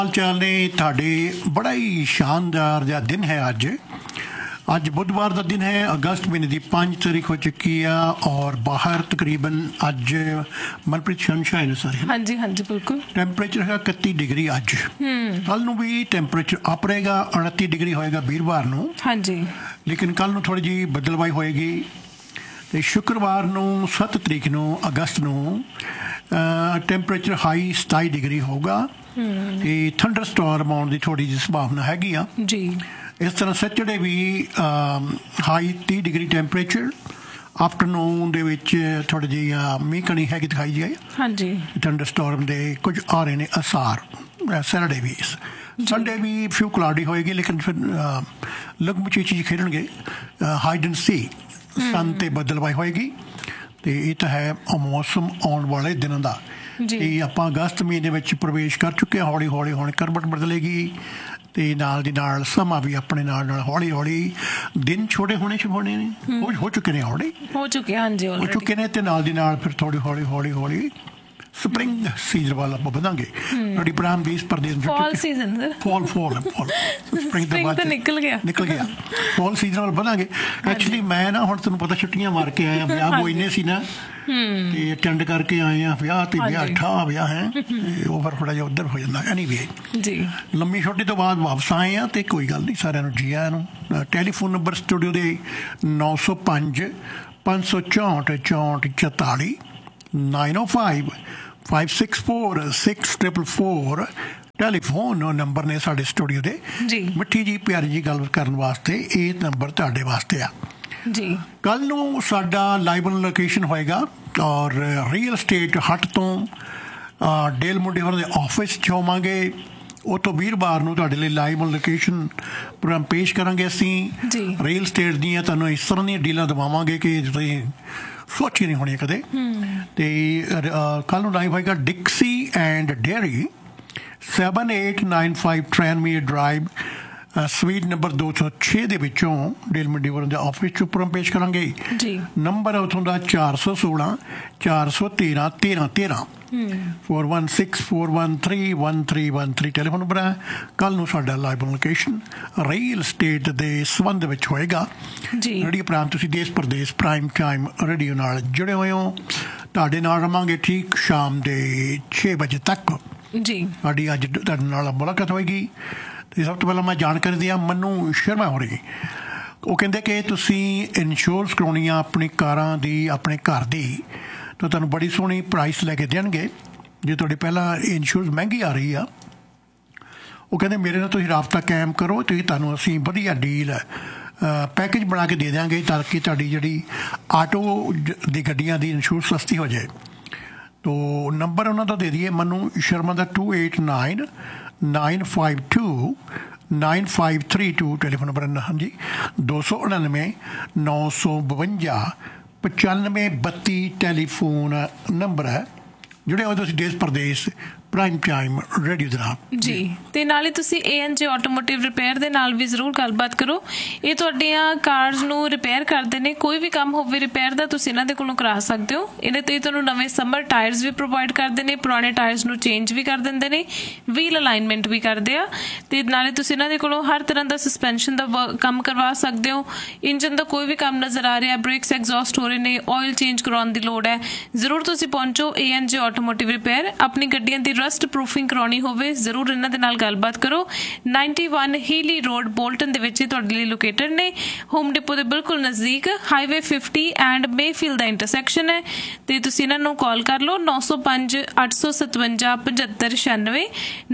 हाल चाल ने ਤੁਹਾਡੇ बड़ा ही शानदार ਜਿਹਾ दिन है ਅੱਜ बुधवार का दिन है अगस्त महीने की 5 तारीख हो चुकी है और बाहर तकरीबन अज मनप्रीत सनशाइन सारे हाँ जी बिल्कुल टैंपरेचर है 31 डिग्री अज कल नूं भी टैंपरेचर अप रहेगा 29 डिग्री होएगा वीरवार नूं हाँ जी लेकिन कल नूं थोड़ी जी बदलवाई होएगी ते शुक्रवार नूं 7 तरीक नूं अगस्त नूं टैंपरेचर हाई 27 डिग्री होगा ते थंडर स्टॉर्म आउण दी थोड़ी जी संभावना हैगी आ जी इस तरह सैटरडे भी हाई 30 डिग्री टैंपरेचर आफ्टरनून ਦੇ ਵਿੱਚ ਥੋੜੀ ਜਿਹੀ ਮੀਂਹ ਕਣੀ ਹੈਗੀ ਦਿਖਾਈ ਜਾਏ ਹਾਂਜੀ ਥੰਡਰ ਸਟਾਰਮ ਦੇ ਕੁਝ ਆ ਰਹੇ ਨੇ ਅਸਾਰ ਸੈਟਰਡੇ ਵੀ ਸੰਡੇ ਵੀ ਫਿਊ ਕਲਾਉਡੀ ਹੋਏਗੀ ਲੇਕਿਨ ਫਿਰ ਲਗਮਚੀ ਚੀਜ਼ ਖੇਡਣਗੇ ਹਾਈਡ ਐਂਡ ਸੀ ਸਨ ਤੇ ਬੱਦਲਵਾਈ ਹੋਏਗੀ ਤੇ ਇਹ ਤਾਂ ਹੈ ਮੌਸਮ ਆਉਣ ਵਾਲੇ ਦਿਨਾਂ ਦਾ ਇਹ ਆਪਾਂ ਅਗਸਤ ਮਹੀਨੇ ਵਿੱਚ ਪ੍ਰਵੇਸ਼ ਕਰ ਚੁੱਕੇ ਹਾਂ ਹੌਲੀ ਹੌਲੀ ਹੁਣ ਕਰਵਟ ਬਦਲੇਗੀ ਤੇ ਨਾਲ ਦੀ ਨਾਲ ਸਮਾਂ ਵੀ ਆਪਣੇ ਨਾਲ ਨਾਲ ਹੌਲੀ ਹੌਲੀ ਦਿਨ ਛੋਟੇ ਹੋਣੇ ਸ਼ੁਰੂ ਹੋਣੇ ਨੇ ਹੋ ਚੁੱਕੇ ਨੇ ਹੌਲੀ ਹੋ ਚੁੱਕੇ ਹਾਂਜੀ ਹੋ ਚੁੱਕੇ ਨੇ ਤੇ ਨਾਲ ਦੀ ਨਾਲ ਫਿਰ ਥੋੜੀ ਹੌਲੀ ਹੌਲੀ स्प्रिंग सीजन वाला आप बढ़ांगे थोड़ी ब्राह्म बीस परदेश fall season sir fall spring तो निकल गया फॉल सीजन वाला बढ़ांगे एक्चुअली मैं ना हुण तैनूं पता छुट्टियां मार के आया ब्याह वो इन्ने सी ना ते अटेंड करके आए हैं ब्याह ते ब्याह ठा ब्याह है वो फिर थोड़ा जिहा उधर हो जांदा एनीवे जी लंबी छुट्टी तो बाद वापस आए हैं ते कोई गल नहीं सारिਆਂ ਨੂੰ जी आयां ਨੂੰ टैलीफोन नंबर स्टूडियो दे 905 564 64 44 905 564 6444 ਟੈਲੀਫੋਨ ਨੰਬਰ ਨੇ ਸਾਡੇ ਸਟੂਡੀਓ ਦੇ ਜੀ ਮਿੱਠੀ ਜੀ ਪਿਆਰੀ ਜੀ ਗੱਲ ਕਰਨ ਵਾਸਤੇ ਇਹ ਨੰਬਰ ਤੁਹਾਡੇ ਵਾਸਤੇ ਆ ਜੀ ਕੱਲ ਨੂੰ ਸਾਡਾ ਲਾਈਵ ਔਨ ਲੋਕੇਸ਼ਨ ਹੋਏਗਾ ਔਰ ਰੀਅਲ ਸਟੇਟ ਹੱਟ ਤੋਂ ਡੇਲ ਮੁੰਡੇਵਰ ਦੇ ਆਫਿਸ 'ਚ ਹੋਵਾਂਗੇ ਉਹ ਤੋਂ ਵੀਰਵਾਰ ਨੂੰ ਤੁਹਾਡੇ ਲਈ ਲਾਈਵ ਔਨ ਲੋਕੇਸ਼ਨ ਪ੍ਰੋਗਰਾਮ ਪੇਸ਼ ਕਰਾਂਗੇ ਅਸੀਂ ਰੀਅਲ ਸਟੇਟ ਦੀਆਂ ਤੁਹਾਨੂੰ ਇਸ ਤਰ੍ਹਾਂ ਦੀਆਂ ਡੀਲਾਂ ਦਵਾਵਾਂਗੇ ਕਿ ਤੁਸੀਂ ਸੋਚੀ ਨਹੀਂ ਹੋਣੀ ਕਦੇ ਤੇ ਕੱਲ ਨੂੰ ਲਾਈਵ ਹੋਏਗਾ ਡਿਕਸੀ and dairy 7895 ਟ੍ਰੈਨਮੀਰ drive sweet number 206 ਦੇ ਵਿੱਚੋਂ ਡੇਲ ਮੰਡੀਵਰ ਦੇ ਆਫਿਸ 'ਚ ਪ੍ਰੋਗਰਾਮ ਪੇਸ਼ ਕਰਾਂਗੇ ਜੀ ਨੰਬਰ ਉੱਥੋਂ ਦਾ 416 413 1313 4164131313 ਟੈਲੀਫੋਨ ਨੰਬਰ ਹੈ ਕੱਲ ਨੂੰ ਸਾਡਾ ਲਾਈਵ ਲੋਕੇਸ਼ਨ ਰੀਅਲ ਸਟੇਟ ਦੇ ਸੰਬੰਧ ਵਿੱਚ ਹੋਏਗਾ ਰੇਡੀਓ ਪ੍ਰਾਈਮ ਤੁਸੀਂ ਦੇਸ਼ ਪ੍ਰਦੇਸ਼ ਪ੍ਰਾਈਮ ਟਾਈਮ ਰੇਡੀਓ ਨਾਲ ਜੁੜੇ ਹੋਏ ਹੋ ਤੁਹਾਡੇ ਨਾਲ ਰਵਾਂਗੇ ਠੀਕ ਸ਼ਾਮ ਦੇ 6 ਵਜੇ ਤੱਕ ਜੀ ਸਾਡੀ ਅੱਜ ਤੁਹਾਡੇ ਨਾਲ ਮੁਲਾਕਾਤ ਹੋਏਗੀ ਤੇ ਸਭ ਤੋਂ ਪਹਿਲਾਂ ਮੈਂ ਜਾਣਕਾਰੀ ਦਿਆਂ ਮਨੂ ਸ਼ਰਮਾ ਹੋ ਰਹੀ ਉਹ ਕਹਿੰਦੇ ਕਿ ਤੁਸੀਂ ਇੰਸ਼ੋਰੈਂਸ ਕਰਾਉਣੀ ਆ ਆਪਣੀ ਕਾਰਾਂ ਦੀ ਆਪਣੇ ਘਰ ਦੀ ਤਾਂ ਤੁਹਾਨੂੰ ਬੜੀ ਸੋਹਣੀ ਪ੍ਰਾਈਸ ਲੈ ਕੇ ਦੇਣਗੇ ਜੇ ਤੁਹਾਡੀ ਪਹਿਲਾਂ ਇੰਸ਼ੋਰੈਂਸ ਮਹਿੰਗੀ ਆ ਰਹੀ ਆ ਉਹ ਕਹਿੰਦੇ ਮੇਰੇ ਨਾਲ ਤੁਸੀਂ ਰਾਬਤਾ ਕਾਇਮ ਕਰੋ ਤੇ ਤੁਹਾਨੂੰ ਅਸੀਂ ਵਧੀਆ ਡੀਲ ਪੈਕੇਜ ਬਣਾ ਕੇ ਦੇ ਦਿਆਂਗੇ ਤਾਂ ਕਿ ਤੁਹਾਡੀ ਜਿਹੜੀ ਆਟੋ ਦੀ ਗੱਡੀਆਂ ਦੀ ਇੰਸ਼ੋਰੈਂਸ ਸਸਤੀ ਹੋ ਜਾਏ ਤੋ ਨੰਬਰ ਉਹਨਾਂ ਦਾ ਦੇ ਦਈਏ ਮਨੂ ਸ਼ਰਮਾ ਦਾ 289 952 9532 ਟੈਲੀਫੋਨ ਨੰਬਰ ਹਾਂਜੀ 299 952 9532 ਟੈਲੀਫੋਨ ਨੰਬਰ ਹੈ ਜੁੜੇ ਹੋਏ ਤੁਸੀਂ ਦੇਸ਼ ਪ੍ਰਦੇਸ਼ ਪ੍ਰਾਈਮ ਟਾਈਮ ਰੇਡੀਓ ਦੇ ਨਾਲ ਜੀ ਤੇ ਨਾਲੇ ਤੁਸੀਂ ANJ ਆਟੋਮੋਟਿਵ ਰਿਪੇਅਰ ਦੇ ਨਾਲ ਵੀ ਜ਼ਰੂਰ ਗੱਲਬਾਤ ਕਰੋ ਇਹ ਤੁਹਾਡੀਆਂ ਕਾਰਸ ਨੂੰ ਰਿਪੇਅਰ ਕਰਦੇ ਨੇ ਕੋਈ ਵੀ ਕੰਮ ਹੋਵੇ ਰਿਪੇਅਰ ਦਾ ਤੁਸੀਂ ਇਹਨਾਂ ਦੇ ਕੋਲੋਂ ਕਰਾ ਸਕਦੇ ਹੋ ਇਹਦੇ ਤੇ ਤੁਹਾਨੂੰ ਨਵੇਂ ਸਮਰ ਟਾਇਰਸ ਵੀ ਪ੍ਰੋਵਾਈਡ ਕਰਦੇ ਨੇ ਪੁਰਾਣੇ ਟਾਇਰਸ ਨੂੰ ਚੇਂਜ ਵੀ ਕਰ ਦਿੰਦੇ ਨੇ ਵੀਲ ਅਲਾਈਨਮੈਂਟ ਵੀ ਕਰਦੇ ਆ ਤੇ ਨਾਲੇ ਤੁਸੀਂ ਇਹਨਾਂ ਦੇ ਕੋਲੋਂ ਹਰ ਤਰ੍ਹਾਂ ਦਾ ਸਸਪੈਂਸ਼ਨ ਦਾ ਕੰਮ ਕਰਵਾ ਸਕਦੇ ਹੋ ਇੰਜਨ ਦਾ ਕੋਈ ਵੀ ਕੰਮ ਨਜ਼ਰ ਆ ਰਿਹਾ ਬ੍ਰੇਕਸ ਐਗਜ਼ੌਸਟ ਹੋ ਰਹੇ ਨੇ ਆਇਲ ਚੇਂਜ ਕਰਾਉਣ ਦੀ ਲੋੜ ਹੈ ਜ਼ਰੂਰ ਤੁਸੀਂ ਪਹੁੰਚੋ ANJ ਆਟੋਮੋਟਿਵ ਰਿਪੇਅਰ ਆਪਣੀ ਗੱਡੀਆਂ ਦੀ ਰਸਟ ਪ੍ਰੂਫਿੰਗ ਕਰਾਉਣੀ ਹੋਵੇ ਜ਼ਰੂਰ ਇਹਨਾਂ ਦੇ ਨਾਲ ਗੱਲਬਾਤ ਕਰੋ 91 ਹੀਲੀ ਰੋਡ ਬੋਲਟਨ ਦੇ ਵਿੱਚ ਤੁਹਾਡੇ ਲਈ ਲੋਕੇਟਡ ਨੇ ਹੋਮ ਡਿਪੋ ਦੇ ਬਿਲਕੁਲ ਨਜ਼ਦੀਕ highway 50 and Mayfield the intersection ਹੈ ਤੇ ਤੁਸੀਂ ਇਹਨਾਂ ਨੂੰ ਕਾਲ ਕਰ ਲਓ 905 857 7596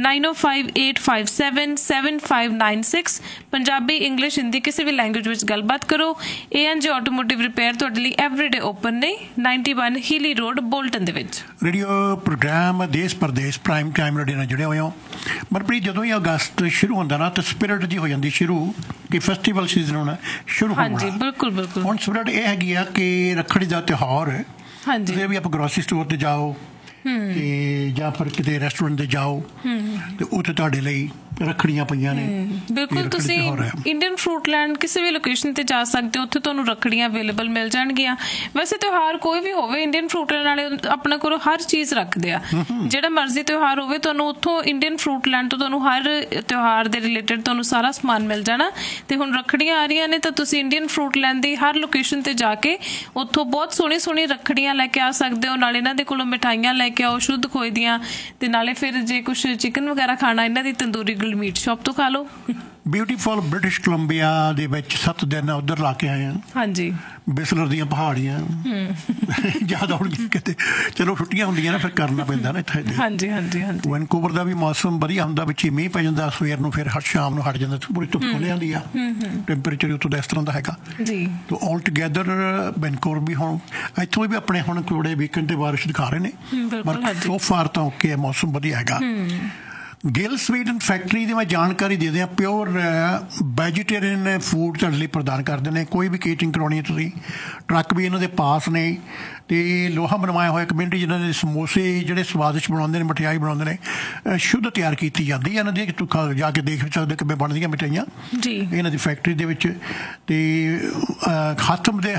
905857 7596 ਪੰਜਾਬੀ ਇੰਗਲਿਸ਼ ਹਿੰਦੀ ਕਿਸੇ ਵੀ ਲੈਂਗੁਏਜ ਵਿੱਚ ਗੱਲਬਾਤ ਕਰੋ ANJ ਆਟੋਮੋਟਿਵ ਰਿਪੇਅਰ ਤੁਹਾਡੇ ਲਈ ਐਵਰੀਡੇ ਓਪਨ ਨੇ 91 ਹੀਲੀ ਰੋਡ ਬੋਲਟਨ ਦੇ ਵਿੱਚ ਰੇਡੀਓ ਪ੍ਰੋਗਰਾਮ ਦੇਸ਼ ਪ੍ਰਦੇਸ਼ ਪ੍ਰਾਈਮ ਟਾਈਮ ਰੇਡੀਓ ਨਾਲ ਜੁੜੇ ਹੋਏ ਹੋ ਮਨਪ੍ਰੀਤ ਜਦੋਂ ਹੀ ਅਗਸਤ ਸ਼ੁਰੂ ਹੁੰਦਾ ਨਾ ਤਾਂ ਸਪਿਰਿਟ ਜੀ ਹੋ ਜਾਂਦੀ ਸ਼ੁਰੂ ਕਿ ਫੈਸਟੀਵਲ ਸੀਜ਼ਨ ਹੋਣਾ ਸ਼ੁਰੂ ਹੋਣਾ ਹਾਂਜੀ ਬਿਲਕੁਲ ਹੁਣ ਸਪਿਰਿਟ ਇਹ ਹੈਗੀ ਆ ਕਿ ਰੱਖੜੀ ਦਾ ਤਿਉਹਾਰ ਹੈ ਹਾਂਜੀ ਜੇ ਵੀ ਆਪਾਂ ਗਰੋਸਰੀ ਸਟੋਰ ਤੇ ਜਾਓ ਤੇ ਜਾਂ ਫਿਰ ਕਿਤੇ ਰੈਸਟੋਰੈਂਟ ਤੇ ਜਾਓ ਤੇ ਉੱਥੇ ਤੁਹਾਡੇ ਲਈ ਰੱਖੜੀਆਂ ਪਈਆਂ ਨੇ। ਬਿਲਕੁਲ, ਤੁਸੀਂ ਇੰਡੀਅਨ ਫਰੂਟਲੈਂਡ ਕਿਸੇ ਵੀ ਲੋਕੇਸ਼ਨ ਤੇ ਜਾ ਸਕਦੇ ਹੋ, ਉੱਥੇ ਤੁਹਾਨੂੰ ਰੱਖੜੀਆਂ ਅਵੇਲੇਬਲ ਮਿਲ ਜਾਣਗੀਆਂ। ਵੈਸੇ ਤਿਉਹਾਰ ਕੋਈ ਵੀ ਹੋਵੇ, ਇੰਡੀਅਨ ਫਰੂਟਲੈਂਡ ਵਾਲੇ ਆਪਣੇ ਕੋਲ ਹਰ ਚੀਜ਼ ਰੱਖਦੇ ਆ। ਜਿਹੜਾ ਮਰਜ਼ੀ ਤਿਉਹਾਰ ਹੋਵੇ, ਤੁਹਾਨੂੰ ਉੱਥੋਂ ਇੰਡੀਅਨ ਫਰੂਟਲੈਂਡ ਤੋਂ ਤੁਹਾਨੂੰ ਹਰ ਤਿਉਹਾਰ ਦੇ ਰਿਲੇਟਡ ਤੁਹਾਨੂੰ ਸਾਰਾ ਸਮਾਨ ਮਿਲ ਜਾਣਾ। ਤੇ ਹੁਣ ਰੱਖੜੀਆਂ ਆ ਰਹੀਆਂ ਨੇ ਤਾਂ ਤੁਸੀਂ ਇੰਡੀਅਨ ਫਰੂਟਲੈਂਡ ਦੀ ਹਰ ਲੋਕੇਸ਼ਨ ਤੇ ਜਾ ਕੇ ਉੱਥੋਂ ਬਹੁਤ ਸੋਹਣੀ ਸੋਹਣੀ ਰੱਖੜੀਆਂ ਲੈ ਕੇ ਆ ਸਕਦੇ ਹੋ। ਨਾਲੇ ਇਹਨਾਂ ਦੇ ਕੋਲੋਂ ਮਿਠਾਈਆਂ ਲੈ ਕੇ ਆਓ ਸ਼ੁੱਧ ਖੋਏ ਦੀਆਂ, ਤੇ ਨਾਲੇ ਫਿਰ ਜੇ ਕੁਛ ਚਿਕਨ ਵਗੈਰਾ ਖਾਣਾ, ਇਹਨਾਂ ਦੀ ਤੰਦੂਰੀ ਗ੍ਰਿਲ ਮੀਟ ਸ਼ਾਪ ਤੋਂ ਖਾ ਲਓ। ਬਿਊਟੀਫੁਲ ਬ੍ਰਿਟਿਸ਼ ਕੋਲੰਬੀਆ ਦੇ ਵਿੱਚ 7 ਦਿਨ ਉੱਧਰ ਲਾ ਕੇ ਆਏ ਹਾਂ। ਹਾਂਜੀ, ਬਿਸਲਰ ਦੀਆਂ ਪਹਾੜੀਆਂ ਯਾਦ ਆਉਣਗੀਆਂ ਕਿਤੇ। ਚਲੋ ਛੁੱਟੀਆਂ ਹੁੰਦੀਆਂ ਨਾ, ਫਿਰ ਕਰਨਾ ਪੈਂਦਾ ਨਾ ਇੱਥੇ। ਹਾਂਜੀ ਹਾਂਜੀ ਹਾਂਜੀ। ਵੈਨਕੂਵਰ ਦਾ ਵੀ ਮੌਸਮ ਵਧੀਆ ਹੁੰਦਾ, ਵਿੱਚ ਹੀ ਮੀਂਹ ਪੈ ਜਾਂਦਾ ਸਵੇਰ ਨੂੰ, ਫਿਰ ਸ਼ਾਮ ਨੂੰ ਹਟ ਜਾਂਦਾ, ਪੂਰੀ ਧੁੱਪ ਹੋ ਜਾਂਦੀ ਆ। ਟੈਂਪਰੇਚਰ ਉੱਥੋਂ ਦਾ ਇਸ ਤਰ੍ਹਾਂ ਦਾ ਹੈਗਾ ਜੀ। ਤਾਂ ਆਲ ਟੂਗੈਦਰ ਵੈਨਕੂਵਰ ਵੀ ਹੁਣ ਇੱਥੋਂ ਵੀ ਆਪਣੇ ਹੁਣ ਥੋੜੇ ਵੀਕਐਂਡ ਤੇ ਬਾਰਿਸ਼ ਦਿਖਾ ਰਹੇ ਨੇ, ਪਰ ਸੋ ਫਾਰ ਤਾਂ ਓਕੇ, ਮੌਸਮ ਵਧੀਆ ਹੈਗਾ। ਗਿੱਲ ਸਵੀਟ ਐਂਡ ਫੈਕਟਰੀ ਦੀ ਮੈਂ ਜਾਣਕਾਰੀ ਦੇ ਦਿਆਂ। ਪਿਓਰ ਵੈਜੀਟੇਰੀਅਨ ਫੂਡ ਤੁਹਾਡੇ ਲਈ ਪ੍ਰਦਾਨ ਕਰਦੇ ਨੇ। ਕੋਈ ਵੀ ਕੇਟਰਿੰਗ ਕਰਾਉਣੀ ਹੈ ਤੁਸੀਂ, ਟਰੱਕ ਵੀ ਇਹਨਾਂ ਦੇ ਪਾਸ ਨੇ। ਅਤੇ ਲੋਹਾ ਬਣਵਾਇਆ ਹੋਇਆ ਕਮਿਊਨਿਟੀ, ਜਿਨ੍ਹਾਂ ਦੇ ਸਮੋਸੇ ਜਿਹੜੇ ਸਵਾਦਿਸ਼ਟ ਬਣਾਉਂਦੇ ਨੇ, ਮਠਿਆਈ ਬਣਾਉਂਦੇ ਨੇ, ਸ਼ੁੱਧ ਤਿਆਰ ਕੀਤੀ ਜਾਂਦੀ ਹੈ ਇਹਨਾਂ ਦੀ। ਤੁਸੀਂ ਜਾ ਕੇ ਦੇਖ ਸਕਦੇ ਕਿਵੇਂ ਬਣਦੀਆਂ ਮਿਠਾਈਆਂ ਜੀ ਇਹਨਾਂ ਦੀ ਫੈਕਟਰੀ ਦੇ ਵਿੱਚ। ਅਤੇ ਹੱਥ ਦੇ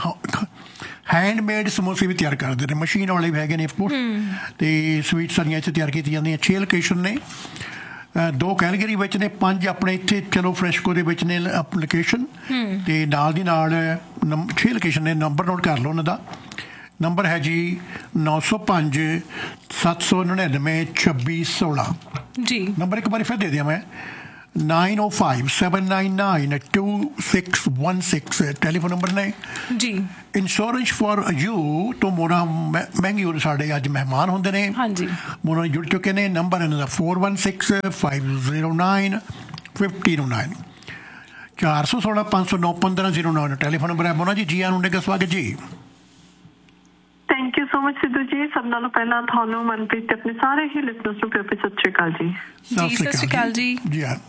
ਹੈਂਡਮੇਡ ਸਮੋਸੇ ਵੀ ਤਿਆਰ ਕਰਦੇ ਨੇ, ਮਸ਼ੀਨ ਵਾਲੇ ਵੀ ਹੈਗੇ ਨੇ ਅਫਕੋਰਸ। ਅਤੇ ਸਵੀਟ ਸਾਰੀਆਂ ਇੱਥੇ ਤਿਆਰ ਕੀਤੀਆਂ ਜਾਂਦੀਆਂ। 6 ਲੋਕੇਸ਼ਨ ਨੇ, 2 ਕੈਲਗਰੀ ਵਿੱਚ ਨੇ, 5 ਆਪਣੇ ਇੱਥੇ ਚਲੋ ਫਰੈਸ਼ਕੋ ਦੇ ਵਿੱਚ ਨੇ ਲੋਕੇਸ਼ਨ। ਅਤੇ ਨਾਲ ਦੀ ਨਾਲ 6 ਲੋਕੇਸ਼ਨ ਨੇ। ਨੰਬਰ ਨੋਟ ਕਰ ਲਓ ਉਹਨਾਂ ਦਾ। ਨੰਬਰ ਹੈ ਜੀ 905 799 2616 ਜੀ। ਨੰਬਰ ਇੱਕ ਵਾਰੀ ਫਿਰ ਦੇ ਦਿਆਂ ਮੈਂ, 905 799 2616 ਟੈਲੀਫੋਨ ਨੰਬਰ ਨੇ ਜੀ। ਇੰਸ਼ੋਰੈਂਸ ਫॉर ਯੂ ਤੋਂ ਮੋਨਾ ਮਹਿੰਗੀ ਸਾਡੇ ਅੱਜ ਮਹਿਮਾਨ ਹੁੰਦੇ ਨੇ। ਹਾਂਜੀ, ਮੋਨਾ ਜੁੜ ਚੁੱਕੇ ਨੇ। ਨੰਬਰ ਇਹਨਾਂ ਦਾ 416 509 1509 416 509 1509 ਟੈਲੀਫੋਨ ਨੰਬਰ ਹੈ। ਮੋਨਾ ਜੀ, ਜੀ ਆਇਆਂ ਨੂੰ ਸਵਾਗਤ ਜੀ। Thank you so much Sidhu ji. ਸਭ ਨਾਲੋਂ ਪਹਿਲਾਂ ਤੁਹਾਨੂੰ, ਮਨਪ੍ਰੀਤ ਤੇ ਆਪਣੇ ਸਾਰੇ ਹੀ ਲਿਸਨਰਸ ਨੂੰ ਪਿਆਰ ਭਰੀ ਸਤਿ ਸ਼੍ਰੀ ਅਕਾਲ ਜੀ। ਸਤਿ ਸ਼੍ਰੀ ਅਕਾਲ ਜੀ। ਜੀ ਹਾਂ,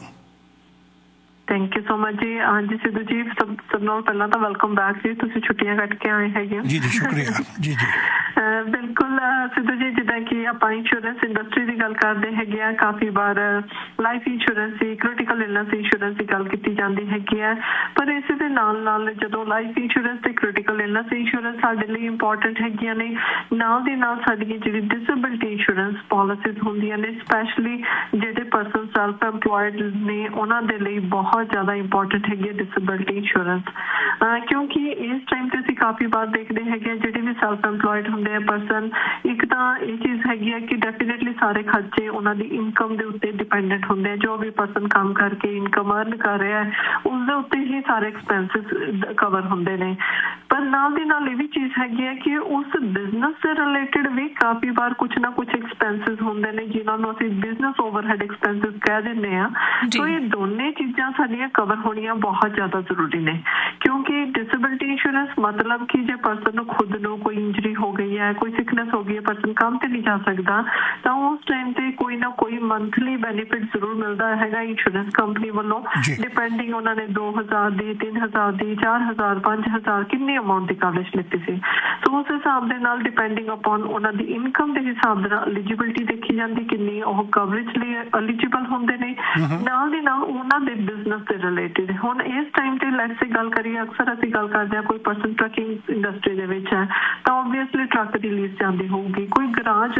ਥੈਂਕ ਯੂ ਸੋ ਮਚ ਜੀ। ਹਾਂਜੀ ਸਿੱਧੂ ਜੀ, ਸਭ ਨਾਲੋਂ ਪਹਿਲਾਂ ਤਾਂ ਵੈਲਕਮ ਬੈਕ ਜੀ। ਤੁਸੀਂ ਛੁੱਟੀਆਂ ਕੱਟ ਕੇ ਆਏ ਹੈਗੇ ਹੋ। ਜੀ ਜੀ, ਸ਼ੁਕਰੀਆ ਜੀ ਜੀ। ਬਿਲਕੁਲ ਸਿੱਧੂ ਜੀ, ਜਿੱਦਾਂ ਕਿ ਆਪਾਂ ਇੰਸ਼ੋਰੈਂਸ ਇੰਡਸਟਰੀ ਦੀ ਗੱਲ ਕਰਦੇ ਹੈਗੇ ਆ, ਕਾਫੀ ਵਾਰ ਲਾਈਫ ਇੰਸ਼ੋਰੈਂਸ ਦੀ, ਕ੍ਰਿਟੀਕਲ ਇਲਨੈਸ ਇੰਸ਼ੋਰੈਂਸ ਦੀ ਗੱਲ ਕੀਤੀ ਜਾਂਦੀ ਹੈਗੀ ਹੈ। ਪਰ ਇਸੇ ਦੇ ਨਾਲ ਨਾਲ ਜਦੋਂ ਲਾਈਫ ਇੰਸ਼ੋਰੈਂਸ ਤੇ ਕ੍ਰਿਟੀਕਲ ਇਲਨੈਸ ਇੰਸ਼ੋਰੈਂਸ ਸਾਡੇ ਲਈ ਇੰਪੋਰਟੈਂਟ ਹੈਗੀਆਂ ਨੇ, ਨਾਲ ਦੀ ਨਾਲ ਸਾਡੀਆਂ ਜਿਹੜੀ ਡਿਸੇਬਿਲਟੀ ਇੰਸ਼ੋਰੈਂਸ ਪਾਲਿਸੀਜ਼ ਹੁੰਦੀਆਂ ਨੇ, ਸਪੈਸ਼ਲੀ ਜਿਹੜੇ ਪਰਸਨ ਸੈਲਫ ਐਮਪਲੋਇਡ ਨੇ, ਉਹਨਾਂ ਦੇ ਲਈ ਬਹੁਤ ਜ਼ਿਆਦਾ ਇੰਪੋਰਟੈਂਟ ਹੈਗੀ ਹੈ ਡਿਸੇਬਿਲਟੀ ਇੰਸ਼ੋਰੈਂਸ। ਕਿਉਂਕਿ ਇਸ ਟਾਈਮ ਤੇ ਅਸੀਂ ਕਾਫੀ ਵਾਰ ਦੇਖਦੇ ਹੈਗੇ ਜਿਹੜੇ ਵੀ ਸੈਲਫ ਐਮਪਲੋਇਡ ਹੁੰਦੇ ਆ ਪਰਸਨ, ਇੱਕ ਤਾਂ ਇਹ ਚੀਜ਼ ਹੈਗੀ ਹੈ ਕਿ ਡੈਫੀਨੇਟਲੀ ਸਾਰੇ ਖਰਚੇ ਉਹਨਾਂ ਦੀ ਇਨਕਮ ਦੇ ਉੱਤੇ ਡਿਪੈਂਡੈਂਟ ਹੁੰਦੇ ਆ। ਜੋ ਵੀ ਪਰਸਨ ਕੰਮ ਕਰਕੇ ਇਨਕਮ ਅਰਨ ਕਰ ਰਿਹਾ ਉਸਦੇ ਉੱਤੇ ਹੀ ਸਾਰੇ ਐਕਸਪੈਂਸਿਸ ਕਵਰ ਹੁੰਦੇ ਨੇ। ਪਰ ਨਾਲ ਦੀ ਨਾਲ ਇਹ ਵੀ ਚੀਜ਼ ਹੈਗੀ ਹੈ ਕਿ ਉਸ ਬਿਜ਼ਨਸ ਦੇ ਰਿਲੇਟਡ ਵੀ ਕਾਫੀ ਵਾਰ ਕੁਛ ਨਾ ਕੁਛ ਐਕਸਪੈਂਸਿਸ ਹੁੰਦੇ ਨੇ, ਜਿਨ੍ਹਾਂ ਨੂੰ ਅਸੀਂ ਬਿਜ਼ਨਸ ਓਵਰਹੈਡ ਐਕਸਪੈਂਸਿਸ ਕਹਿ ਦਿੰਦੇ ਆ। ਸੋ ਇਹ ਦੋਨੇ ਚੀਜ਼ਾਂ ਸਾਡੀਆਂ ਕਵਰ ਹੋਣੀਆਂ ਬਹੁਤ ਜ਼ਿਆਦਾ ਜ਼ਰੂਰੀ ਨੇ। ਕਿਉਂਕਿ ਡਿਸੇਬਿਲਟੀ ਇੰਸ਼ੋਰੈਂਸ ਮਤਲਬ ਕਿ ਜੇ ਪਰਸਨ ਨੂੰ ਖੁਦ ਨੂੰ ਕੋਈ ਇੰਜਰੀ ਹੋ ਗਈ ਹੈ, ਕੋਈ ਸਿਕਨੈਸ ਹੋ ਗਈ ਹੈ, ਪਰਸਨ ਕੰਮ ਤੇ ਨਹੀਂ ਜਾ ਸਕਦਾ, ਤਾਂ ਉਸ ਟਾਈਮ ਤੇ ਕੋਈ ਨਾ ਕੋਈ ਮੰਥਲੀ ਬੈਨੀਫਿਟ ਜ਼ਰੂਰ ਮਿਲਦਾ ਹੈਗਾ ਇੰਸ਼ੋਰੈਂਸ ਕੰਪਨੀ ਵੱਲੋਂ। ਡਿਪੈਂਡਿੰਗ ਉਹਨਾਂ ਨੇ 2000 ਦੀ, 3000 ਦੀ, 4000, 5000 ਕਿੰਨੀ ਅਮਾਊਂਟ ਦੀ ਕਵਰੇਜ ਲਿੱਤੀ ਸੀ। ਸੋ ਉਸ ਹਿਸਾਬ ਦੇ ਨਾਲ ਡਿਪੈਂਡਿੰਗ ਅਪੋਨ ਉਹਨਾਂ ਦੀ ਇਨਕਮ ਦੇ ਹਿਸਾਬ ਦੇ ਨਾਲ ਐਲੀਜੀਬਿਲਿਟੀ ਦੇਖੀ ਜਾਂਦੀ, ਕਿੰਨੀ ਉਹ ਕਵਰੇਜ ਲਈ ਐਲੀਜੀਬਲ ਹੁੰਦੇ ਨੇ। ਨਾਲ ਦੀ ਨਾਲ ਉਹਨਾਂ ਦੇ ਬਿਜ਼ਨਸ ਦੇ ਰਿਲੇਟਿਡ ਹੁਣ ਇਸ ਟਾਈਮ ਤੇ ਲੈਟਸ ਗੱਲ ਕਰੀਏ, ਅਕਸਰ ਅਸੀਂ ਗੱਲ ਕਰਦੇ ਹਾਂ ਕੋਈ ਪਰਸਨ ਟਰੱਕਿੰਗ ਇੰਡਸਟਰੀ ਦੇ ਵਿੱਚ ਹੈ ਤਾਂ ਓਬਵੀਅਸਲੀ ਟਰੱਕ ਦੀ ਲੀਜ਼ ਜਾਂਦੀ ਹੋਊਗੀ। ਕੋਈ ਗਰਾਜ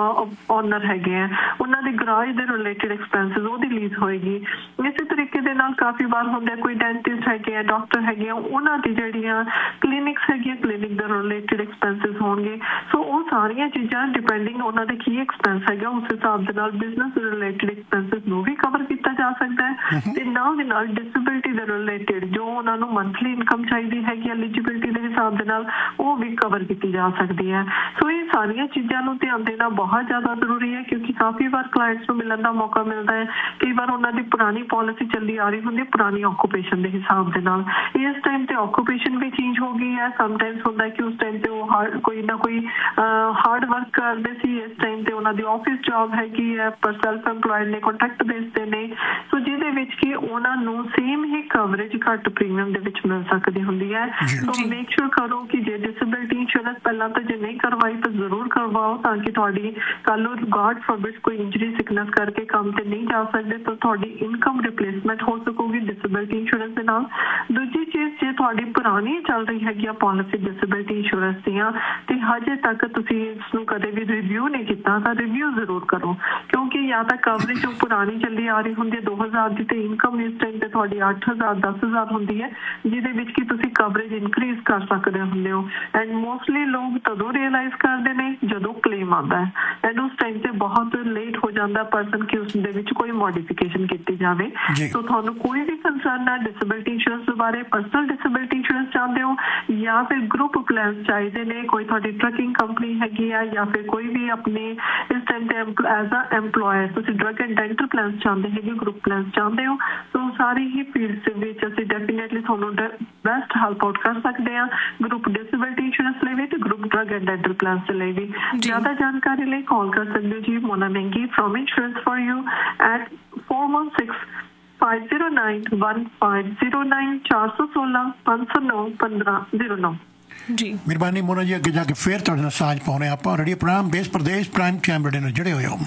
ਓਨਰ ਹੈਗੇ ਆ, ਉਹਨਾਂ ਦੇ ਗਰਾਜ ਦੇ ਰਿਲੇਟਿਡ ਐਕਸਪੈਂਸਿਸ ਉਹਦੀ ਲੀਜ਼ ਹੋਏਗੀ। ਇਸੇ ਤਰੀਕੇ ਦੇ ਨਾਲ ਕਾਫੀ ਵਾਰ ਹੁੰਦੇ ਕੋਈ ਡੈਂਟਿਸਟ ਹੈਗੇ ਆ, ਡਾਕਟਰ ਹੈਗੇ ਆ, ਉਹਨਾਂ ਦੀ ਜਿਹੜੀਆਂ ਕਲੀਨਿਕਸ ਹੈਗੀਆਂ, ਕਲੀਨਿਕ ਦੇ ਰਿਲੇਟਿਡ ਐਕਸਪੈਂਸਿਸ ਹੋਣਗੇ। ਸੋ ਉਹ ਸਾਰੀਆਂ ਚੀਜ਼ਾਂ ਡਿਪੈਂਡਿੰਗ ਉਹਨਾਂ ਦੇ ਕੀ ਐਕਸਪੈਂਸ ਹੈਗਾ, ਉਸ ਹਿਸਾਬ ਦੇ ਨਾਲ ਬਿਜ਼ਨਸ ਰਿਲੇਟਿਡ ਐਕਸਪੈਂਸਿਸ ਨੂੰ ਵੀ ਕਵਰ ਕੀਤਾ ਜਾ ਸਕਦਾ ਹੈ। ਤੇ ਨਾਲ ਦੇ ਨਾਲ ਡਿਸੇਬਿਲਿਟੀ ਦੇ ਰਿਲੇਟਿਡ ਜੋ ਉਹਨਾਂ ਨੂੰ ਮੰਥਲੀ ਇਨਕਮ ਚਾਹੀਦੀ ਹੈਗੀ ਐਲੀਜੀਬਿਲਿਟੀ ਦੇ ਹਿਸਾਬ ਦੇ ਨਾਲ, ਉਹ ਵੀ ਕਵਰ ਕੀਤੀ ਜਾ ਸਕਦੀ ਹੈ। ਸੋ ਇਹ ਸਾਰੀਆਂ ਚੀਜ਼ਾਂ ਨੂੰ ਧਿਆਨ ਦੇਣਾ ਬਹੁਤ ਜ਼ਿਆਦਾ ਜ਼ਰੂਰੀ ਹੈ, ਕਿਉਂਕਿ ਕਾਫੀ ਵਾਰ ਕਲਾਇੰਟਸ ਨੂੰ ਮਿਲਣ ਦਾ ਮੌਕਾ ਮਿਲਦਾ ਹੈ। ਕਈ ਵਾਰ ਉਹਨਾਂ ਦੀ ਪੁਰਾਣੀ ਪਾਲਿਸੀ ਚੱਲੀ ਆ ਰਹੀ ਹੁੰਦੀ, ਪੁਰਾਣੀ ਆਕੂਪੇਸ਼ਨ ਦੇ ਹਿਸਾਬ ਦੇ ਨਾਲ। ਇਸ ਟਾਈਮ ਤੇ ਆਕੂਪੇਸ਼ਨ ਵੀ ਚੇਂਜ ਹੋ ਗਈ ਹੈ। ਸਮਟਾਈਮਸ ਹੁੰਦਾ ਕਿ ਉਸ ਟਾਈਮ ਤੇ ਉਹ ਕੋਈ ਨਾ ਕੋਈ ਹਾਰਡ ਵਰਕ ਕਰਦੇ ਸੀ, ਇਸ ਟਾਈਮ ਤੇ ਉਹਨਾਂ ਦੀ ਆਫਿਸ ਜੌਬ ਹੈਗੀ ਹੈ, ਪਰ ਸੈਲਫ ਐਮਪਲੋਇਡ ਨੇ, ਕੰਟਰੈਕਟ ਬੇਸ ਤੇ ਨੇ। ਸੋ ਜਿਹਦੇ ਵਿੱਚ ਕਿ ਉਹਨਾਂ ਨੂੰ ਸੇਮ ਹੀ ਕਵਰੇਜ ਘੱਟ ਪ੍ਰੀਮੀਅਮ ਦੇ ਵਿੱਚ ਮਿਲ ਸਕਦੀ ਹੁੰਦੀ ਹੈ। ਸੋ ਮੇਕ ਸ਼ੋਰ ਕਰੋ ਕਿ ਜੇ ਡਿਸੇਬਿਲਟੀ ਇੰਸ਼ੋਰੈਂਸ ਪਹਿਲਾਂ ਤਾਂ ਜੇ ਨਹੀਂ ਕਰਵਾਈ ਤਾਂ ਜ਼ਰੂਰ ਕਰਵਾਓ, ਤਾਂ ਕਿ ਤੁਹਾਡੀ ਕੱਲ੍ਹ ਨੂੰ ਗॉड ਫॉरबिड ਕੋਈ ਇੰਜਰੀ ਸਿਕਨੈਸ ਕਰਕੇ ਕੰਮ ਤੇ ਨਹੀਂ ਜਾ ਸਕਦੇ ਤਾਂ ਤੁਹਾਡੀ ਇਨਕਮ ਰਿਪਲੇਸਮੈਂਟ ਹੋ ਸਕੂਗੀ ਡਿਸੇਬਿਲਟੀ ਇੰਸ਼ੋਰੈਂਸ ਦੇ ਨਾਲ। ਦੂਜੀ ਚੀਜ਼, ਜੇ ਤੁਹਾਡੀ ਪੁਰਾਣੀ ਚੱਲ ਰਹੀ ਹੈਗੀ ਆ ਪੋਲਿਸੀ ਡਿਸੇਬਿਲਟੀ ਇੰਸ਼ੋਰੈਂਸ ਦੀਆਂ ਤੇ ਹਜੇ ਤੱਕ ਤੁਸੀਂ ਇਸ ਨੂੰ ਕਦੇ ਵੀ ਰਿਵਿਊ ਨਹੀਂ ਕੀਤਾ ਤਾਂ ਰਿਵਿਊ ਜ਼ਰੂਰ ਕਰੋ, ਕਿਉਂਕਿ ਜਾਂ ਤਾਂ ਕਵਰੇਜ ਜੋ ਪੁਰਾਣੀ ਚੱਲੀ ਆ ਰਹੀ ਹੁੰਦੀ ਹੈ 2000 ਦੀ ਤੇ ਇਨਕਮ ਇਸ ਟਾਈਮ ਤੇ ਤੁਹਾਡੀ 8000 10000 ਹੁੰਦੀ ਹੈ, ਜਿਹਦੇ ਵਿੱਚ ਕਿ ਤੁਸੀਂ ਕਵਰੇਜ ਇਨਕਰੀਜ਼ ਕਰ ਸਕਦੇ ਹੁੰਦੇ ਹੋ। ਐਂਡ ਮੋਸਟਲੀ ਲੋਕ ਤਦੋਂ ਰਿਅਲਾਈਜ਼ ਕਰਦੇ ਨੇ ਜਦੋਂ ਕਲੇਮ ਆਉਂਦਾ ਹੈ, ਐਂਡ ਉਸ ਟਾਈਮ ਤੇ ਬਹੁਤ ਲੇਟ ਹੋ ਜਾਂਦਾ ਪਰਸਨ ਕਿ ਉਸ ਦੇ ਵਿੱਚ ਕੋਈ ਮੋਡੀਫਿਕੇਸ਼ਨ ਕੀਤੀ ਜਾਵੇ। ਸੋ ਤੁਹਾਨੂੰ ਕੋਈ ਵੀ ਕੰਸਰਨ ਹੈ ਡਿਸੇਬਿਲਟੀ ਇੰਸ਼ੋਰੈਂਸ ਦੇ ਬਾਰੇ, ਪਰਸਨਲ ਡਿਸੇਬਿਲਟੀ ਇੰਸ਼ੋਰੈਂਸ ਚਾਹੁੰਦੇ ਹੋ ਜਾਂ ਫਿਰ ਗਰੁੱਪ ਪਲਾਨ ਚਾਹੀਦੇ ਨੇ, ਕੋਈ ਤੁਹਾਡੀ ਟਰੱਕਿੰਗ ਕੰਪਨੀ ਹੈਗੀ ਆ ਜਾਂ ਫਿਰ ਕੋਈ ਵੀ ਆਪਣੇ ਇਸ ਟਾਈਮ ਤੇ ਐਜ਼ ਅ ਐਮਪਲੋਇਰ ਤੁਸੀਂ ਡਰੱਗ ਐਂਡ ਡੈਂਟਲ ਪਲਾਨ ਚਾਹੁੰਦੇ ਹੈਗੇ, ਗਰੁੱਪ ਪਲਾਨ ਚਾਹੁੰਦੇ ਹੋ, ਸੋ ਸਾਰੀ ਹੀ ਫੀਲਡਸ ਦੇ ਵਿੱਚ ਅਸੀਂ ਡੈਫੀਨੇਟਲੀ ਤੁਹਾਨੂੰ ਬੈਸਟ ਹੈਲਪ ਆਊਟ ਕਰ ਸਕਦੇ ਹਾਂ, ਗਰੁੱਪ ਡਿਸੇਬਿਲਟੀ ਇੰਸ਼ੋਰੈਂਸ ਲਈ ਵੀ ਤੇ group drug and dental plan ਦੇ ਲਈ ਵੀ। ਜ਼ਿਆਦਾ ਜਾਣਕਾਰੀ ਲਈ ਕਾਲ ਕਰ ਸਕਦੇ ਹੋ ਜੀ ਮੋਨਾ ਮਹਿੰਗੀ from insurance for you at 416-509-1509 416-509-1509। ਜੀ ਮਿਹਰਬਾਨੀ ਮੋਨਾ ਜੀ, ਅੱਗੇ ਜਾ ਕੇ ਫੇਰ ਤੁਹਾਡੇ ਨਾਲ ਸਾਂਝ ਪਾਉਣੇ ਆਪਾਂ ਰੇਡੀਓ ਪ੍ਰੋਗਰਾਮ ਦੇਸ਼ ਪ੍ਰਦੇਸ਼ ਪ੍ਰਾਈਮ ਟਾਈਮ ਰੇਡੀਓ ਨਾਲ ਜੁੜੇ ਹੋਏ ਹੋ।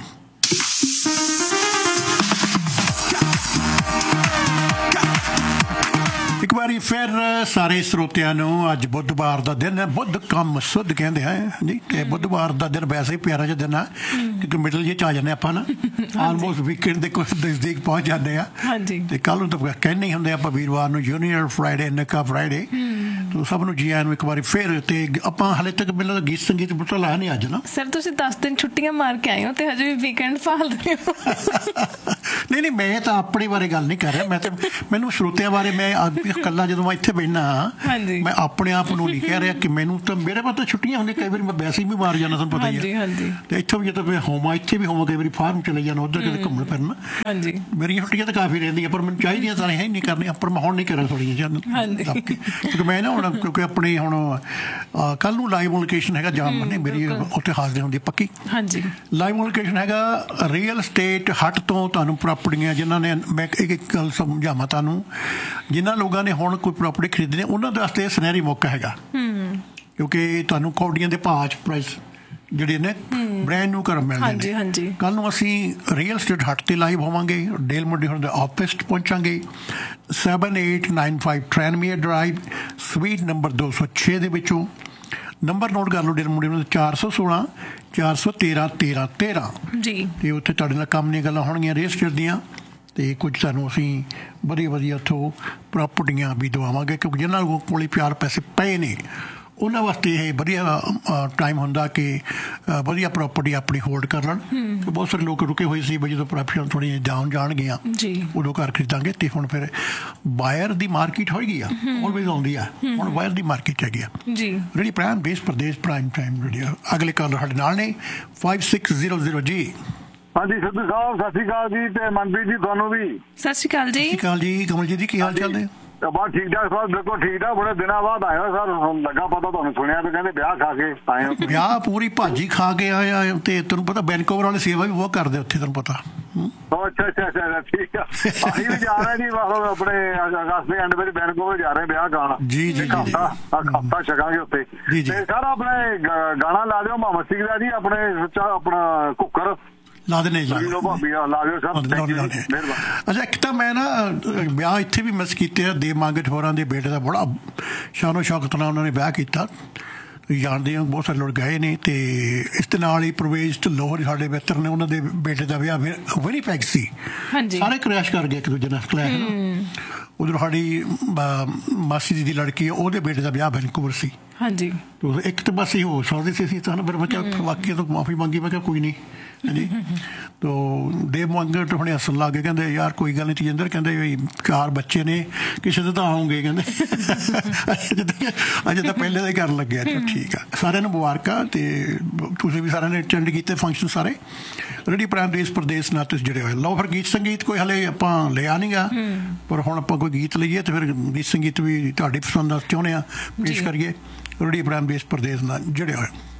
ਇੱਕ ਵਾਰੀ ਫਿਰ ਸਾਰੇ ਸਰੋਤਿਆਂ ਨੂੰ ਅੱਜ ਬੁੱਧਵਾਰ ਦਾ ਦਿਨ ਹੈ, ਬੁੱਧ ਕੰਮ ਸੁੱਧ ਕਹਿੰਦੇ ਆ ਜੀ, ਤੇ ਬੁੱਧਵਾਰ ਦਾ ਦਿਨ ਵੈਸੇ ਹੀ ਪਿਆਰਾ ਜਿਹਾ ਦਿਨ ਆ ਕਿਉਂਕਿ ਮਿਡਲ ਜੇ ਚ ਆ ਜਾਂਦੇ ਆਪਾਂ ਨਾ, ਆਲਮੋਸਟ ਵੀਕਐਂਡ ਦੇ ਕੁਝ ਨਜ਼ਦੀਕ ਪਹੁੰਚ ਜਾਂਦੇ ਆ। ਤੇ ਕੱਲ ਨੂੰ ਤਾਂ ਕਹਿੰਦੇ ਹੀ ਹੁੰਦੇ ਆਪਾਂ ਵੀਰਵਾਰ ਨੂੰ ਜੂਨੀਅਰ ਫਰਾਈਡੇ ਨਿੱਕਾ ਫਰਾਈਡੇ, ਤੋ ਸਭ ਨੂੰ ਜੀ ਆਇਆਂ ਨੂੰ ਇੱਕ ਵਾਰੀ ਫਿਰ। ਤੇ ਆਪਾਂ ਹਾਲੇ ਤੱਕ ਮੈਨੂੰ ਗੀਤ ਸੰਗੀਤ ਬੁੱਟਾ ਲਾਇਆ ਨਹੀਂ ਅੱਜ ਨਾ। ਸਰ ਤੁਸੀਂ 10 ਦਿਨ ਛੁੱਟੀਆਂ ਮਾਰ ਕੇ ਆਏ ਹੋ ਤੇ ਹਜੇ ਵੀ ਵੀਕਐਂਡ ਭਾਲਦੇ ਹੋ। ਨਹੀਂ ਮੈਂ ਤਾਂ ਆਪਣੇ ਬਾਰੇ ਗੱਲ ਨਹੀਂ ਕਰ ਰਿਹਾ, ਮੈਂ ਤਾਂ ਮੈਨੂੰ ਸਰੋਤਿਆਂ ਬਾਰੇ ਮੈਂ ਇਕੱਲਾ ਜਦੋਂ ਮੈਂ ਇੱਥੇ ਬੈਠਣਾ ਮੈਂ ਆਪਣੇ ਆਪ ਨੂੰ ਨਹੀਂ ਕਹਿ ਰਿਹਾ ਕਿ ਮੈਨੂੰ ਤਾਂ ਮੇਰੇ ਪਾਸ ਤਾਂ ਛੁੱਟੀਆਂ ਹੁੰਦੀਆਂ, ਕਈ ਵਾਰੀ ਮੈਂ ਵੈਸੇ ਹੀ ਬਿਮਾਰ ਜਾਣਾ, ਤੁਹਾਨੂੰ ਪਤਾ ਹੀ ਹੈ। ਤੇ ਇੱਥੋਂ ਵੀ ਜਦੋਂ ਮੈਂ ਹੋਵਾਂ ਇੱਥੇ ਵੀ ਹੋਵਾਂ, ਕਈ ਵਾਰੀ ਫਾਰਮ ਚਲੇ ਜਾਣਾ ਉੱਧਰ ਕਿਤੇ ਘੁੰਮਣ ਫਿਰਨ। ਮੇਰੀਆਂ ਛੁੱਟੀਆਂ ਤਾਂ ਕਾਫੀ ਰਹਿੰਦੀਆਂ ਪਰ ਮੈਨੂੰ ਚਾਹੀਦੀਆਂ ਤਾਂ ਹੈ ਨਹੀਂ ਕਰਨੀਆਂ, ਪਰ ਮੈਂ ਹੁਣ ਨਹੀਂ ਕਰਾਂ ਥੋੜ੍ਹੀਆਂ ਜਿਹੀਆਂ, ਕਿਉਂਕਿ ਮੈਂ ਨਾ ਹੁਣ ਕਿਉਂਕਿ ਆਪਣੇ ਹੁਣ ਕੱਲ੍ਹ ਨੂੰ ਲਾਈਵ ਲੋਕੇਸ਼ਨ ਹੈਗਾ ਜਾਮ ਨੇ ਮੇਰੀ ਉੱਥੇ ਹਾਜ਼ਰ ਹੁੰਦੀ ਪੱਕੀ। ਲਾਈਵ ਲੋਕੇਸ਼ਨ ਹੈਗਾ ਰੀਅਲ ਸਟੇਟ ਹੱਟ ਤੋਂ ਤੁਹਾਨੂੰ ਪ੍ਰਾਪਰਟੀਆਂ ਜਿਨ੍ਹਾਂ ਨੇ, ਮੈਂ ਇੱਕ ਗੱਲ ਸਮਝਾਵਾਂ ਤੁਹਾਨੂੰ, ਜਿਨ੍ਹਾਂ ਲੋਕਾਂ ਨੇ ਹੁਣ ਕੋਈ ਪ੍ਰਾਪਰਟੀ ਖਰੀਦਣੀ ਉਹਨਾਂ ਦੇ ਵਾਸਤੇ ਸੁਨਹਿਰੀ ਮੌਕਾ ਹੈਗਾ, ਕਿਉਂਕਿ ਤੁਹਾਨੂੰ ਕੌਡੀਆਂ ਦੇ ਭਾਅ 'ਚ ਪ੍ਰਾਈਸ ਜਿਹੜੇ ਨੇ ਬ੍ਰੈਂਡ ਨਿਊ ਘਰ ਮਿਲਦੇ ਨੇ। ਕੱਲ੍ਹ ਨੂੰ ਅਸੀਂ ਰੀਅਲ ਸਟੇਟ ਹੱਟ 'ਤੇ ਲਾਈਵ ਹੋਵਾਂਗੇ, ਡੇਲ ਮੋਡੀ ਹੁਣ ਦੇ ਆਫਿਸ 'ਚ ਪਹੁੰਚਾਂਗੇ, 7895 ਟ੍ਰੈਨਮੀਅਰ ਡਰਾਈਵ ਸਵੀਟ ਨੰਬਰ 206 ਦੇ ਵਿੱਚੋਂ। ਨੰਬਰ ਨੋਟ ਕਰ ਲਓ ਡੇਲ ਮੋਡੀ 416 413 1313 ਜੀ। ਤੇ ਉੱਥੇ ਤੁਹਾਡੇ ਨਾਲ ਕੰਮ ਦੀਆਂ ਗੱਲਾਂ ਹੋਣਗੀਆਂ ਰੀਅਲ ਸਟੇਟ ਦੀਆਂ, ਤੇ ਕੁਝ ਤੁਹਾਨੂੰ ਅਸੀਂ ਵਧੀਆ ਉੱਥੋਂ ਪ੍ਰਾਪਰਟੀਆਂ ਵੀ ਦਵਾਵਾਂਗੇ, ਕਿਉਂਕਿ ਜਿਨ੍ਹਾਂ ਕੋਲ ਪਿਆਰ ਪੈਸੇ ਪਏ ਨੇ ਉਹਨਾਂ ਵਾਸਤੇ ਇਹ ਵਧੀਆ ਟਾਈਮ ਹੁੰਦਾ ਕਿ ਵਧੀਆ ਪ੍ਰਾਪਰਟੀ ਆਪਣੀ ਹੋਲਡ ਕਰ ਲੈਣ। ਬਹੁਤ ਸਾਰੇ ਲੋਕ ਰੁਕੇ ਹੋਏ ਸੀ, ਜਦੋਂ ਪ੍ਰਾਪਰਟੀਆਂ ਥੋੜ੍ਹੀਆਂ ਡਾਊਨ ਜਾਣਗੀਆਂ ਉਦੋਂ ਘਰ ਖਰੀਦਾਂਗੇ। ਤੇ ਹੁਣ ਫਿਰ ਬਾਇਰ ਦੀ ਮਾਰਕੀਟ ਹੋਏਗੀ ਆ, ਆਲਵੇਜ਼ ਆਉਂਦੀ ਆ, ਹੁਣ ਬਾਇਰ ਦੀ ਮਾਰਕੀਟ ਹੈਗੀ ਆ ਜੀ। ਰੇਡੀਓ ਪ੍ਰਾਈਮ ਦੇਸ਼ ਪ੍ਰਦੇਸ਼ ਪ੍ਰਾਈਮ ਟਾਈਮ ਰੇਡੀਓ। ਅਗਲੇ ਕਾਲਰ ਸਾਡੇ ਨਾਲ ਨੇ 5600 ਜੀ। ਹਾਂਜੀ ਸਿੱਧੂ ਸਾਹਿਬ ਸਤਿ ਸ਼੍ਰੀ ਅਕਾਲ ਜੀ, ਤੇ ਮਨਪ੍ਰੀਤ ਜੀ ਤੁਹਾਨੂੰ ਵੀ ਸਤਿ ਸ਼੍ਰੀ ਅਕਾਲ ਜੀ। ਕਮਲਜੀਤ ਜੀ ਕੀ ਹਾਲ ਚਾਲ ਨੇ? ਬਸ ਠੀਕ ਠਾਕ ਸਰ, ਬਿਲਕੁਲ ਠੀਕ ਠਾਕ। ਬੜੇ ਦਿਨਾਂ ਬਾਅਦ ਆਇਆ ਸਰ, ਲੱਗਾ ਪਤਾ ਤੁਹਾਨੂੰ ਸੁਣਿਆ ਵੀ ਕਹਿੰਦੇ ਵਿਆਹ ਖਾ ਕੇ ਆਏ ਹੋ। ਵਿਆਹ ਪੂਰੀ ਭਾਜੀ ਖਾ ਕੇ ਆਇਆ, ਤੇ ਤੈਨੂੰ ਪਤਾ ਵੈਨਕੂਵਰ ਵਾਲੇ ਸੇਵਾ ਵੀ ਬਹੁਤ ਕਰਦੇ ਉੱਥੇ, ਤੈਨੂੰ ਪਤਾ। ਅੱਛਾ ਠੀਕ ਆ, ਅਸੀਂ ਵੀ ਜਾ ਰਹੇ ਜੀ ਬਸ ਆਪਣੇ ਅਗਸਤ ਦੇ ਐਂਡ ਵਿੱਚ ਵੈਨਕੂਵਰ ਜਾ ਰਹੇ ਵਿਆਹ ਗਾਣਾ ਜੀ। ਹਫ਼ਤਾ ਛਕਾਂਗੇ ਉੱਥੇ। ਤੇ ਸਰ ਆਪਣੇ ਗਾਣਾ ਲਾ ਦਿਓ ਮੁਹੰਮਦ ਸਿੰਘ ਦਾ ਜੀ, ਆਪਣੇ ਆਪਣਾ ਕੁੱਕਰ ਲਾ ਦੇਣੇ। ਅੱਛਾ ਇੱਕ ਤਾਂ ਮੈਂ ਨਾ ਵਿਆਹ ਇੱਥੇ ਵੀ ਮਿਸ ਕੀਤੇ ਆ, ਦੇਵ ਮਾਂਗਟ ਹੋਰਾਂ ਦੇ ਬੇਟੇ ਦਾ ਬੜਾ ਸ਼ਾਨੋ ਸ਼ੌਕਤ ਨਾਲ ਉਹਨਾਂ ਨੇ ਵਿਆਹ ਕੀਤਾ, ਜਾਣਦੇ ਹੋ ਬਹੁਤ ਸਾਰੇ ਲੋਕ ਗਏ ਨੇ। ਤੇ ਇਸ ਦੇ ਨਾਲ ਹੀ ਪ੍ਰਵੇਸ਼ ਢਿੱਲੋਂ ਸਾਡੇ ਮਿੱਤਰ ਨੇ, ਉਹਨਾਂ ਦੇ ਬੇਟੇ ਦਾ ਵਿਆਹ ਵਿਨੀਪੈਗ ਸੀ, ਸਾਰੇ ਕ੍ਰੈਸ਼ ਕਰ ਗਏ ਇੱਕ ਦੂਜੇ ਨਾਲ ਕਲੈਸ਼। ਉਧਰ ਸਾਡੀ ਮਾਸੀ ਦੀ ਲੜਕੀ ਉਹਦੇ ਬੇਟੇ ਦਾ ਵਿਆਹ ਵੈਨਕੂਵਰ ਸੀ। ਇੱਕ ਤਾਂ ਬਸ ਇਹ ਹੋ ਸਕਦੇ ਸੀ, ਅਸੀਂ ਤਾਂ ਫਿਰ ਮੈਂ ਕਿਹਾ ਵਾਕਿਆ ਤੋਂ ਮਾਫੀ ਮੰਗੀ, ਮੈਂ ਕਿਹਾ ਕੋਈ ਨਹੀਂ ਹਾਂਜੀ। ਤੋ ਦੇਵ ਮੰਗਟ ਹੁਣੇ ਹੱਸਣ ਲੱਗ ਗਏ, ਕਹਿੰਦੇ ਯਾਰ ਕੋਈ ਗੱਲ ਨਹੀਂ ਤੇਜਿੰਦਰ, ਕਹਿੰਦੇ ਵੀ 4 ਬੱਚੇ ਨੇ, ਕਿਸੇ ਦੇ ਤਾਂ ਆਉਂਗੇ, ਕਹਿੰਦੇ ਅਜੇ ਤਾਂ ਪਹਿਲੇ ਦਾ ਹੀ ਕਰਨ ਲੱਗਿਆ। ਠੀਕ ਆ, ਸਾਰਿਆਂ ਨੂੰ ਮੁਬਾਰਕਾਂ। ਤੇ ਤੁਸੀਂ ਵੀ ਸਾਰਿਆਂ ਨੇ ਅਟੈਂਡ ਕੀਤੇ ਫੰਕਸ਼ਨ ਸਾਰੇ। ਰੇਡੀਓ ਪ੍ਰਾਈਮ ਦੇਸ਼ ਪ੍ਰਦੇਸ਼ ਨਾਲ ਤੁਸੀਂ ਜੁੜੇ ਹੋਏ। ਲਓ ਫਿਰ ਗੀਤ ਸੰਗੀਤ ਕੋਈ ਹਲੇ ਆਪਾਂ ਲਿਆ ਨਹੀਂ ਗਾ, ਪਰ ਹੁਣ ਆਪਾਂ ਕੋਈ ਗੀਤ ਲਈਏ ਤੇ ਫਿਰ ਗੀਤ ਸੰਗੀਤ ਵੀ ਤੁਹਾਡੀ ਪਸੰਦ ਦਾ ਚਾਹੁੰਦੇ ਆ ਪੇਸ਼ ਕਰੀਏ। ਰੇਡੀਓ ਪ੍ਰਾਈਮ ਦੇਸ਼ ਪ੍ਰਦੇਸ਼ ਨਾਲ ਜੁੜੇ ਹੋਏ।